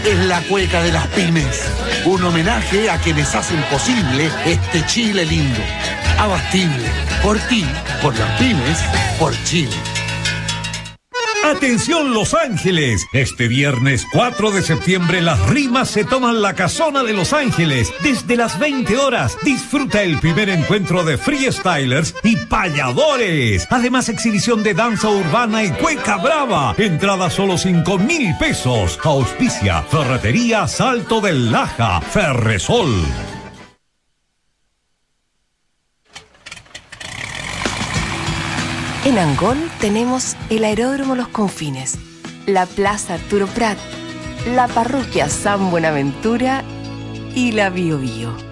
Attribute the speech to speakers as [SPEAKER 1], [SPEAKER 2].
[SPEAKER 1] Es la cueca de las pymes, un homenaje a quienes hacen posible este Chile lindo. Abastible, por ti, por las pymes, por Chile.
[SPEAKER 2] ¡Atención Los Ángeles! Este viernes 4 de septiembre las rimas se toman la casona de Los Ángeles. Desde las 20 horas disfruta el primer encuentro de freestylers y payadores. Además exhibición de danza urbana y cueca brava. Entrada solo 5,000 pesos. Auspicia Ferretería Salto del Laja. Ferresol.
[SPEAKER 3] En Angol tenemos el Aeródromo Los Confines, la Plaza Arturo Prat, la Parroquia San Buenaventura y la Bio Bio.